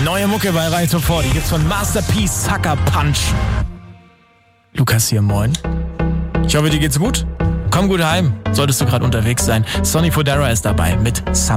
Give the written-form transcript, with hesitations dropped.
Neue Mucke bei Radio 4, die gibt's von Masterpiece Sucker Punch. Lukas hier, moin. Ich hoffe, dir geht's gut. Komm gut heim, solltest du gerade unterwegs sein. Sonny Fodera ist dabei mit Summer.